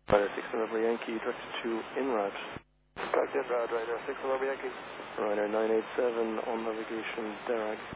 Rider 6 November Yankee, directed to INRAD. Contact INRAD, Rider 6 November Yankee. Rider 987 on navigation, Derag.